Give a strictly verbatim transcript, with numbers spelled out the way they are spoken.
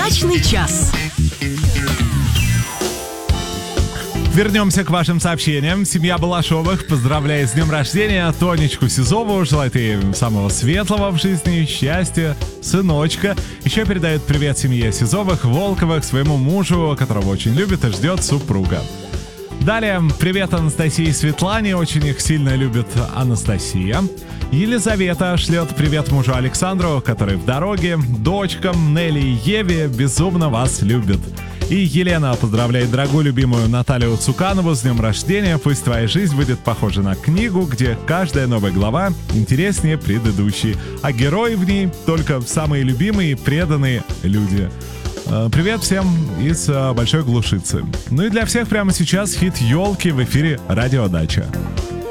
Дачный час. Вернемся к вашим сообщениям. Семья Балашовых поздравляет с днем рождения Тонечку Сизову. Желает ей самого светлого в жизни, счастья, сыночка. Еще передает привет семье Сизовых, Волковых, своему мужу, которого очень любит и ждет супруга. Далее привет Анастасии и Светлане. Очень их сильно любит Анастасия. Елизавета шлет привет мужу Александру, который в дороге. Дочкам Нелли и Еве безумно вас любит. И Елена поздравляет дорогую любимую Наталью Цуканову с днем рождения. Пусть твоя жизнь будет похожа на книгу, где каждая новая глава интереснее предыдущей, а герои в ней только самые любимые и преданные люди. Привет всем из Большой Глушицы. Ну и для всех прямо сейчас хит «Елки» в эфире Радио Дача.